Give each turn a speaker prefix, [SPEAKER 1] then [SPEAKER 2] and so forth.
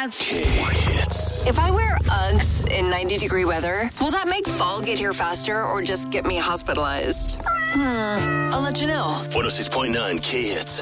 [SPEAKER 1] has
[SPEAKER 2] K-Hits.
[SPEAKER 3] If I wear Uggs in 90-degree weather, will that make fall get here faster or just get me hospitalized? I'll let you know.
[SPEAKER 2] 106.9 K-Hits.